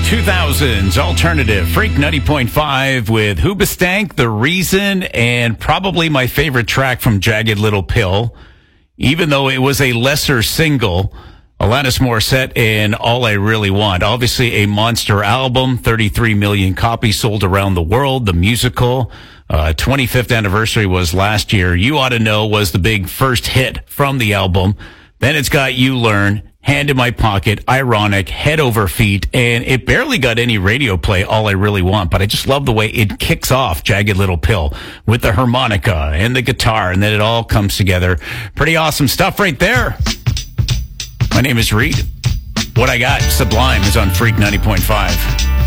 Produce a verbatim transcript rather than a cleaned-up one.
two thousands alternative Freak ninety point five with Hoobastank, The Reason, and probably my favorite track from Jagged Little Pill, even though it was a lesser single. Alanis Morissette and All I Really Want. Obviously a monster album, thirty-three million copies sold around the world. The musical, uh, twenty-fifth anniversary was last year. You Ought to Know was the big first hit from the album. Then it's got You Learn, Hand in My Pocket, Ironic, Head Over Feet, and it barely got any radio play, All I Really Want, but I just love the way it kicks off Jagged Little Pill with the harmonica and the guitar, and then it all comes together. Pretty awesome stuff right there. My name is Reed. What I Got, Sublime, is on Freak ninety point five.